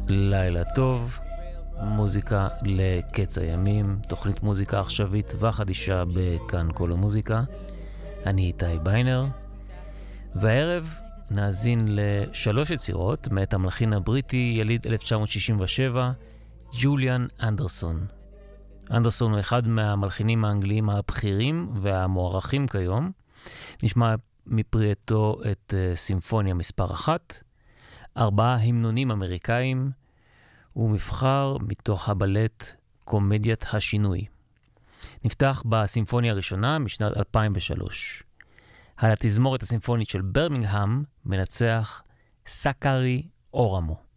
לילה טוב, מוזיקה לקץ הימים, תוכנית מוזיקה עכשווית וחדישה בכאן כל המוזיקה. אני איתי ביינר, והערב נאזין לשלוש יצירות מאת המלחין הבריטי יליד 1967, ג'וליאן אנדרסון. אנדרסון הוא אחד מהמלחינים האנגליים הבכירים והמוערכים כיום. נשמע מפרי עטו את סימפוניה מספר 1, 4 המנונים אמריקאים, ומבחר מתוך הבלט קומדיית השינוי. נפתח בסימפוניה הראשונה משנת 2003. על התזמורת הסימפונית של ברמינגהאם מנצח סקארי אורמו.